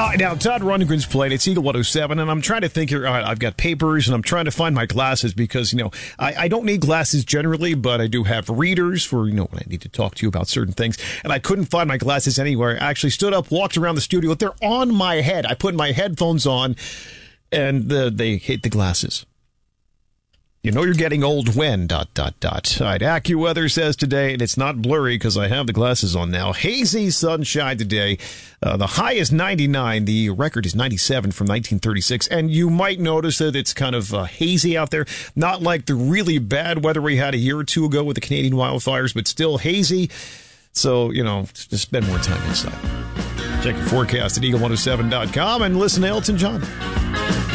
Now, Todd Rundgren's playing. It's Eagle 107, and I'm trying to think here. I've got papers, and I'm trying to find my glasses because, I don't need glasses generally, but I do have readers for, when I need to talk to you about certain things. And I couldn't find my glasses anywhere. I actually stood up, walked around the studio. They're on my head. I put my headphones on, and they hate the glasses. You're getting old when, ... All right, AccuWeather says today, and it's not blurry because I have the glasses on now, hazy sunshine today. The high is 99. The record is 97 from 1936. And you might notice that it's kind of hazy out there. Not like the really bad weather we had a year or two ago with the Canadian wildfires, but still hazy. So, just spend more time inside. Check your forecast at eagle107.com and listen to Elton John.